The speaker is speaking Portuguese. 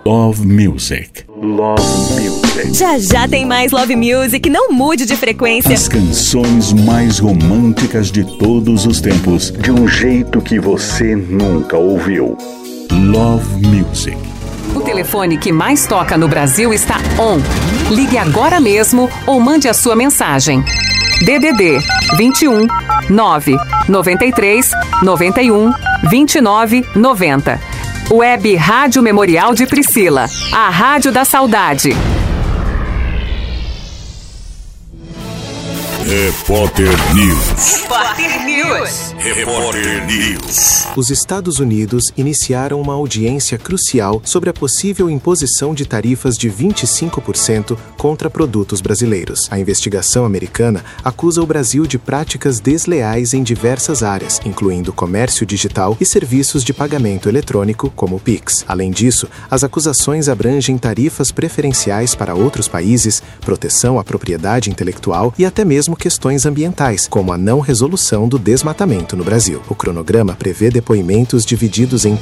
Love Music. Love Music. Já já tem mais Love Music, não mude de frequência. As canções mais românticas de todos os tempos, de um jeito que você nunca ouviu. Love Music. O telefone que mais toca no Brasil está on. Ligue agora mesmo ou mande a sua mensagem. DDD 21 9 93 91 29 90. Web Rádio Memorial de Priscila, a Rádio da Saudade. Repórter News. Repórter News. Repórter News. Os Estados Unidos iniciaram uma audiência crucial sobre a possível imposição de tarifas de 25% contra produtos brasileiros. A investigação americana acusa o Brasil de práticas desleais em diversas áreas, incluindo comércio digital e serviços de pagamento eletrônico, como o Pix. Além disso, as acusações abrangem tarifas preferenciais para outros países, proteção à propriedade intelectual e até mesmo questões ambientais, como a não resolução do desmatamento no Brasil. O cronograma prevê depoimentos divididos em